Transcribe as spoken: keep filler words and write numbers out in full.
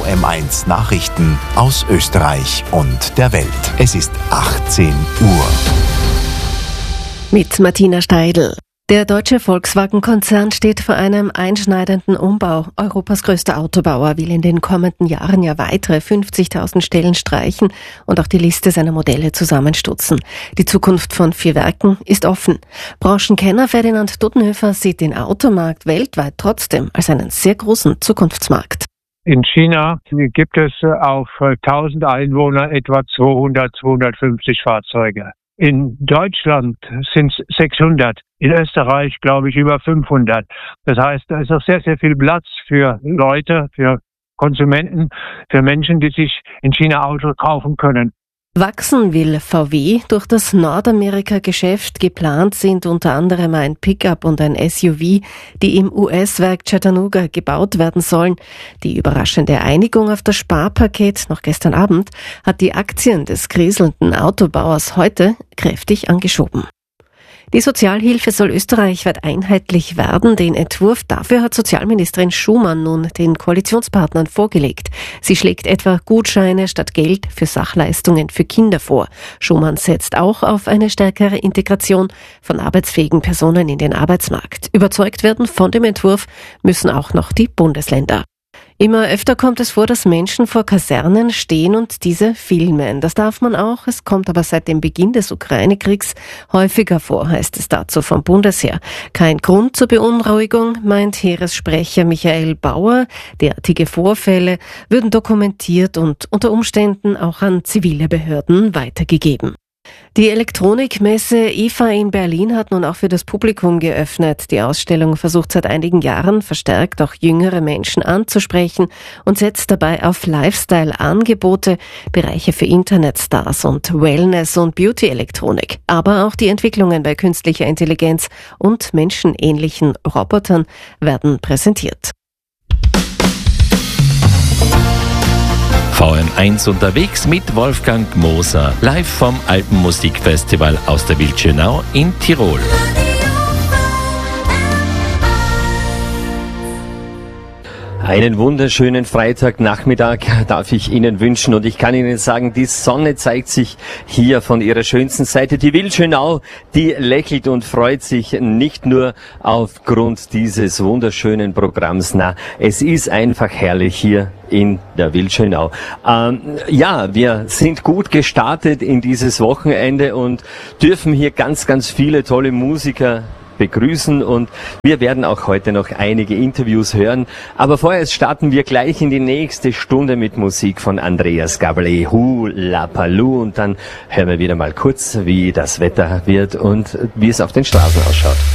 M eins Nachrichten aus Österreich und der Welt. Es ist achtzehn Uhr. Mit Martina Steidl. Der deutsche Volkswagen-Konzern steht vor einem einschneidenden Umbau. Europas größter Autobauer will in den kommenden Jahren ja weitere fünfzigtausend Stellen streichen und auch die Liste seiner Modelle zusammenstutzen. Die Zukunft von vier Werken ist offen. Branchenkenner Ferdinand Duttenhöfer sieht den Automarkt weltweit trotzdem als einen sehr großen Zukunftsmarkt. In China gibt es auf tausend Einwohner etwa zweihundert, zweihundertfünfzig Fahrzeuge. In Deutschland sind es sechshundert, in Österreich glaube ich über fünfhundert. Das heißt, da ist auch sehr, sehr viel Platz für Leute, für Konsumenten, für Menschen, die sich in China Autos kaufen können. Wachsen will V W. Durch das Nordamerika-Geschäft geplant sind unter anderem ein Pickup und ein S U V, die im U S-Werk Chattanooga gebaut werden sollen. Die überraschende Einigung auf das Sparpaket noch gestern Abend hat die Aktien des kriselnden Autobauers heute kräftig angeschoben. Die Sozialhilfe soll österreichweit einheitlich werden. Den Entwurf dafür hat Sozialministerin Schumann nun den Koalitionspartnern vorgelegt. Sie schlägt etwa Gutscheine statt Geld für Sachleistungen für Kinder vor. Schumann setzt auch auf eine stärkere Integration von arbeitsfähigen Personen in den Arbeitsmarkt. Überzeugt werden von dem Entwurf müssen auch noch die Bundesländer. Immer öfter kommt es vor, dass Menschen vor Kasernen stehen und diese filmen. Das darf man auch, es kommt aber seit dem Beginn des Ukraine-Kriegs häufiger vor, heißt es dazu vom Bundesheer. Kein Grund zur Beunruhigung, meint Heeressprecher Michael Bauer. Derartige Vorfälle würden dokumentiert und unter Umständen auch an zivile Behörden weitergegeben. Die Elektronikmesse I F A in Berlin hat nun auch für das Publikum geöffnet. Die Ausstellung versucht seit einigen Jahren verstärkt auch jüngere Menschen anzusprechen und setzt dabei auf Lifestyle-Angebote, Bereiche für Internetstars und Wellness- und Beauty-Elektronik. Aber auch die Entwicklungen bei künstlicher Intelligenz und menschenähnlichen Robotern werden präsentiert. V M eins unterwegs mit Wolfgang Moser, live vom Alpenmusikfestival aus der Wildschönau in Tirol. Einen wunderschönen Freitagnachmittag darf ich Ihnen wünschen und ich kann Ihnen sagen, die Sonne zeigt sich hier von ihrer schönsten Seite. Die Wildschönau, die lächelt und freut sich nicht nur aufgrund dieses wunderschönen Programms. Na, es ist einfach herrlich hier in der Wildschönau. Ähm, ja, wir sind gut gestartet in dieses Wochenende und dürfen hier ganz, ganz viele tolle Musiker begrüßen und wir werden auch heute noch einige Interviews hören. Aber vorerst starten wir gleich in die nächste Stunde mit Musik von Andreas Gabler, Hu La Palou, und dann hören wir wieder mal kurz, wie das Wetter wird und wie es auf den Straßen ausschaut.